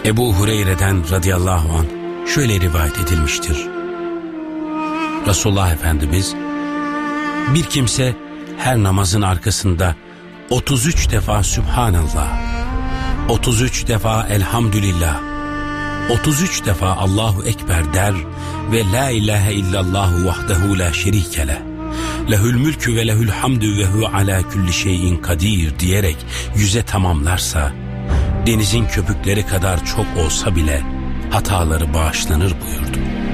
Ebu Hureyre'den radıyallahu anh şöyle rivayet edilmiştir. Resulullah Efendimiz, bir kimse her namazın arkasında 33 defa Sübhanallah, 33 defa Elhamdülillah, 33 defa Allahu Ekber der ve La ilahe illallahu vahdehu la şerike leh, lehül mülkü ve lehül hamdü ve hu ala kulli şeyin kadir diyerek 100'e tamamlarsa, denizin köpükleri kadar çok olsa bile hataları bağışlanır buyurdu.